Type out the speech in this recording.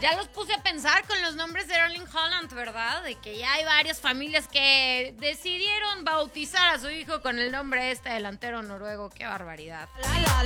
Ya los puse a pensar con los nombres de Erling Haaland, ¿verdad? De que ya hay varias familias que decidieron bautizar a su hijo con el nombre de este delantero noruego. ¡Qué barbaridad!